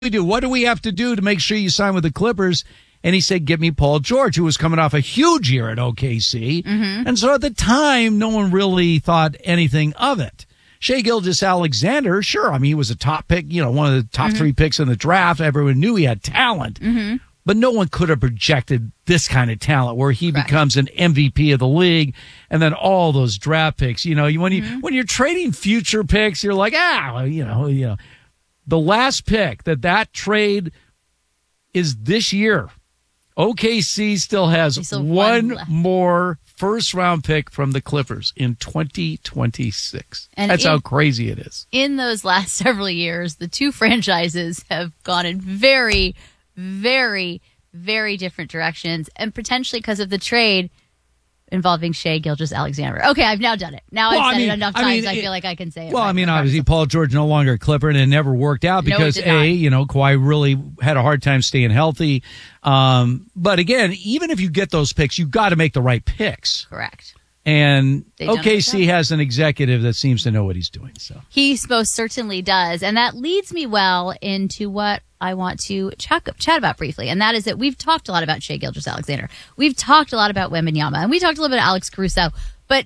we do? What do we have to do to make sure you sign with the Clippers? And he said, get me Paul George, who was coming off a huge year at OKC. Mm-hmm. And so at the time, no one really thought anything of it. Shai Gilgeous-Alexander, sure. I mean, he was a top pick, one of the top three picks in the draft. Everyone knew he had talent. Mm-hmm. But no one could have projected this kind of talent where he becomes an MVP of the league, and then all those draft picks. When you're trading future picks, you're like, the last pick that trade is this year. OKC still has one more first-round pick from the Clippers in 2026. And that's how crazy it is. In those last several years, the two franchises have gone in very, very, very different directions, and potentially because of the trade involving Shai Gilgeous-Alexander. Okay, I've now done it. Now I've said it enough times. I feel like I can say it. Well, obviously, Paul George no longer a Clipper, and it never worked out because Kawhi really had a hard time staying healthy. But again, even if you get those picks, you got to make the right picks. Correct. And OKC has an executive that seems to know what he's doing. So he most certainly does, and that leads me well into what I want to chat about briefly, and that is that we've talked a lot about Shai Gilgeous-Alexander. We've talked a lot about Wembanyama, and we talked a little bit about Alex Caruso. But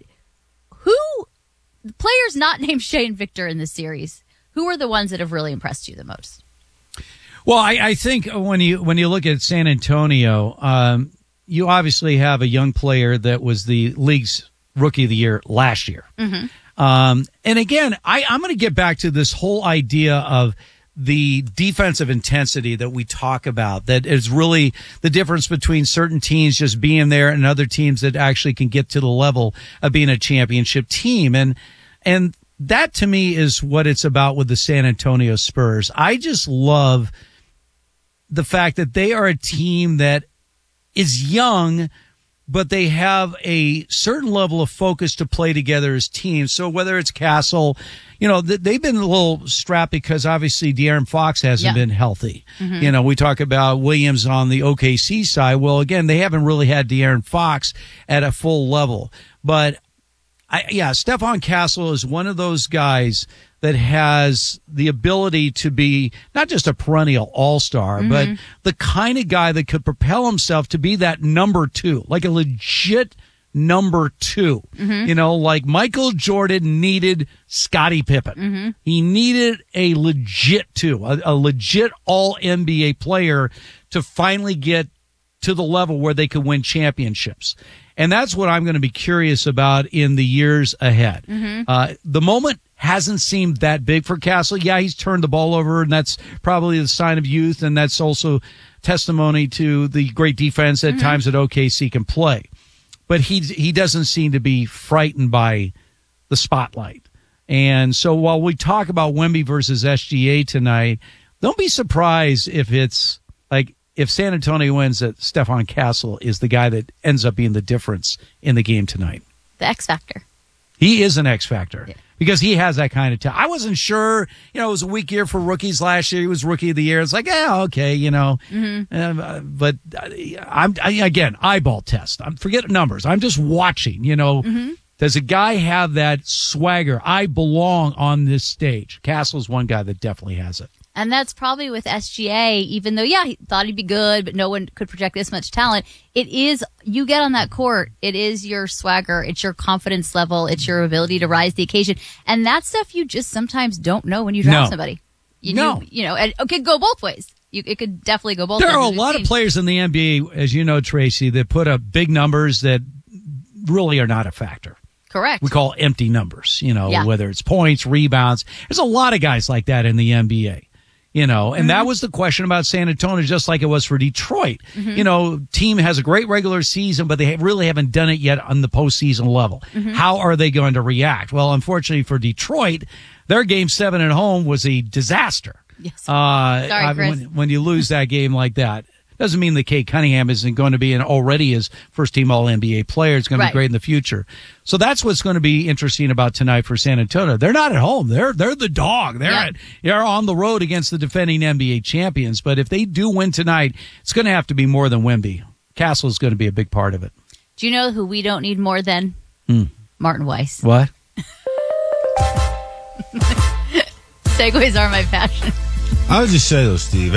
the players not named Shai and Victor in this series, who are the ones that have really impressed you the most? Well, I think when you look at San Antonio, you obviously have a young player that was the league's rookie of the year last year. Mm-hmm. And again, I'm going to get back to this whole idea of the defensive intensity that we talk about, that is really the difference between certain teams just being there and other teams that actually can get to the level of being a championship team. And that to me is what it's about with the San Antonio Spurs. I just love the fact that they are a team that is young, but they have a certain level of focus to play together as teams. So whether it's Castle, they've been a little strapped because obviously De'Aaron Fox hasn't been healthy. Mm-hmm. We talk about Williams on the OKC side. Well, again, they haven't really had De'Aaron Fox at a full level. But Stephon Castle is one of those guys that has the ability to be not just a perennial all-star, but the kind of guy that could propel himself to be that number two, like a legit number two. Mm-hmm. Like Michael Jordan needed Scottie Pippen. Mm-hmm. He needed a legit two, a legit all-NBA player to finally get to the level where they could win championships. And that's what I'm going to be curious about in the years ahead. Mm-hmm. The moment hasn't seemed that big for Castle. Yeah, he's turned the ball over, and that's probably the sign of youth, and that's also testimony to the great defense at times that OKC can play. But he doesn't seem to be frightened by the spotlight. And so while we talk about Wemby versus SGA tonight, don't be surprised if it's like if San Antonio wins, that Stephon Castle is the guy that ends up being the difference in the game tonight. The X factor. He is an X factor because he has that kind of talent. I wasn't sure, it was a weak year for rookies last year. He was rookie of the year. It's like, okay, but again, eyeball test. Forget numbers. I'm just watching, Does a guy have that swagger? I belong on this stage. Castle's one guy that definitely has it. And that's probably with SGA, even though, he thought he'd be good, but no one could project this much talent. It is, you get on that court, it is your swagger, it's your confidence level, it's your ability to rise the occasion. And that stuff you just sometimes don't know when you draft somebody. And it could go both ways. It could definitely go both ways. There are a lot of players in the NBA, as you know, Tracy, that put up big numbers that really are not a factor. Correct. We call empty numbers, whether it's points, rebounds. There's a lot of guys like that in the NBA. And that was the question about San Antonio, just like it was for Detroit. Mm-hmm. Team has a great regular season, but they really haven't done it yet on the postseason level. Mm-hmm. How are they going to react? Well, unfortunately for Detroit, their Game 7 at home was a disaster. Yes. Sorry, Chris. When you lose that game like that. Doesn't mean that Kate Cunningham isn't going to be already his first-team All-NBA player. It's going to be great in the future. So that's what's going to be interesting about tonight for San Antonio. They're not at home. They're the dog. They're on the road against the defending NBA champions. But if they do win tonight, it's going to have to be more than Wemby. Castle is going to be a big part of it. Do you know who we don't need more than? Martin Weiss. What? Segues are my passion. I would just say though, Steve,